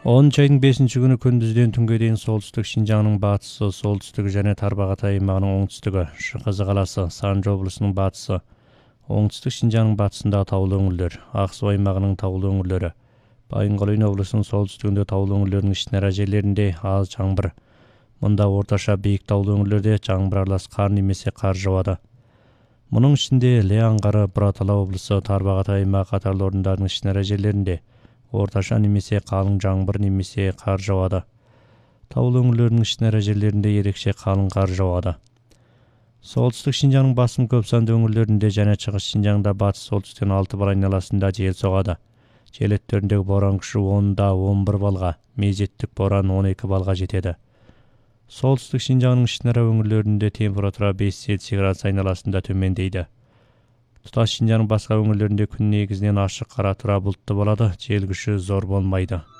10 айдың 5 күні күндүздөн түнгө дейин солтүстүк Шинжаңдын батысы, солтүстүгү жана Тарбағатай аймагынын оңтүстүгү, Шыкызы каласы, Санжы облусунун батысы, оңтүстүк Шинжаңдын батысындагы таулуу өңүрлөр, Ак Суу аймагынын таулуу өңүрлөрү, Байынгол облусунун солтүстүгүндө таулуу өңүрлөрдүн ичинара жерлеринде аз жаңбыр. Мында орташа бийик таулуу өңүрлөрдө жаңбыр аралас кар немесе кар жаады. Мунун ичинде Ле аңгары, Бурат Ала облусу, Тарбағатай аймагы катарлуу орундардын ичинара жерлеринде орташа немесе калың жаңбыр немесе кар жаады. Таулуу өңүрлөрдүн ичинара жерлеринде ерекше калың кар жаады. Солтүстүк Шинжаңдын басым көп сандуу өңүрлөрүндө жана Чыгыш Шинжаңда батыс солтүстүктөн 6 бар айналасында жел согады. Жел өттөрүндөгү боорон күчү 10–11 балга, мезеттик боорон 12 балга жетеді. Солтүстүк Шинжаңдын ичинара өңүрлөрүндө температура 5–7 градус айналасында төмөндейди. Туташ Шинжаңдын башка өңүрлөрүндө күн негизинен ачык, кара тура булуттуу болот, жел күчү зор болмойду.